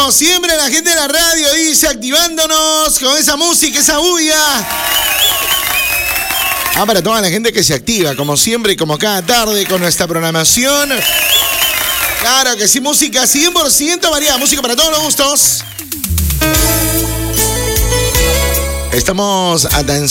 como siempre, la gente de la radio dice, activándonos con esa música, esa bulla. Para toda la gente que se activa, como siempre y como cada tarde con nuestra programación. Claro que sí, música 100% variada, música para todos los gustos. Estamos